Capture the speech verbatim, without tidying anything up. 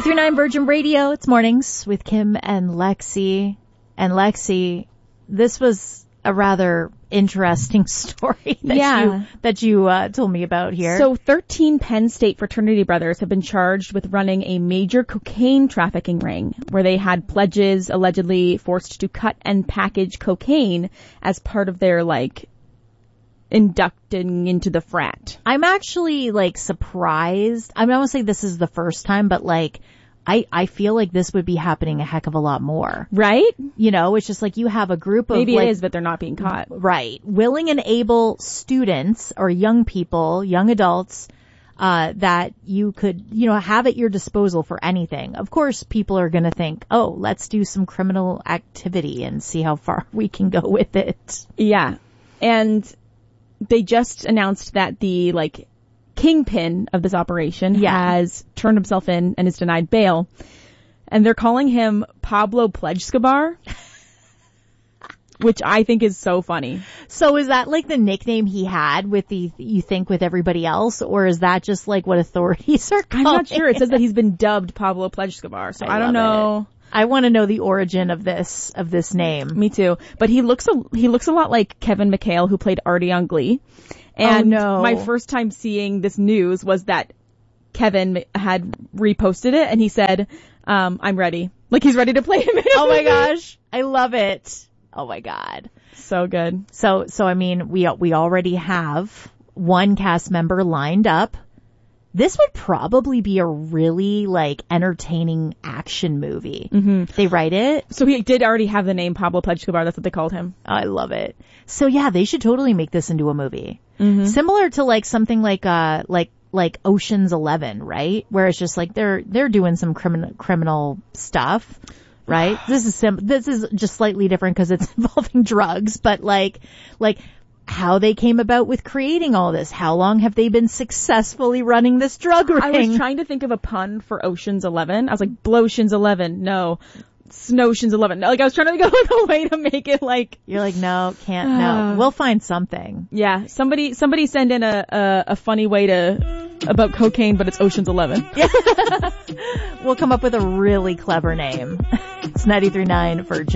ninety-three point nine Virgin Radio. It's mornings with Kim and Lexi. And Lexi, this was a rather interesting story that yeah. you, that you uh, told me about here. So thirteen Penn State fraternity brothers have been charged with running a major cocaine trafficking ring where they had pledges allegedly forced to cut and package cocaine as part of their, like, inducting into the frat. I'm actually, like, surprised. I mean, I don't say this is the first time, but, like, I, I feel like this would be happening a heck of a lot more. Right? You know, it's just like you have a group of... Maybe like, it is, but they're not being caught. Right. Willing and able students or young people, young adults, uh, that you could, you know, have at your disposal for anything. Of course, people are going to think, oh, let's do some criminal activity and see how far we can go with it. Yeah. And they just announced that the, like, kingpin of this operation yeah. has turned himself in and is denied bail. And they're calling him Pablo Pledgescobar, which I think is so funny. So is that like the nickname he had with the, you think, with everybody else? Or is that just like what authorities are calling? I'm not sure. It says that he's been dubbed Pablo Pledgescobar. So I, I don't know. It. I want to know the origin of this, of this name. Me too. But he looks, a, he looks a lot like Kevin McHale, who played Artie on Glee. And oh, no. my first time seeing this news was that Kevin had reposted it and he said, um, I'm ready. Like he's ready to play him in Oh my gosh. I love it. Oh my God. So good. So, so I mean, we, we already have one cast member lined up. This would probably be a really, like, entertaining action movie. Mm-hmm. They write it. So he did already have the name Pablo Pledgescobar. That's what they called him. I love it. So yeah, they should totally make this into a movie. Mm-hmm. Similar to like something like, uh, like, like Ocean's Eleven, right? Where it's just like they're, they're doing some criminal, criminal stuff, right? This is sim- this is just slightly different because it's involving drugs, but like, like, how they came about with creating all this. How long have they been successfully running this drug ring? I was trying to think of a pun for Ocean's Eleven. I was like, Blotion's Eleven. No. Snowtion's Eleven. No, like I was trying to go like a way to make it like. You're like, no, can't, no. We'll find something. Yeah. Somebody, somebody send in a, a, a funny way to, about cocaine, but it's Ocean's Eleven. We'll come up with a really clever name. It's ninety-three point nine Virgin.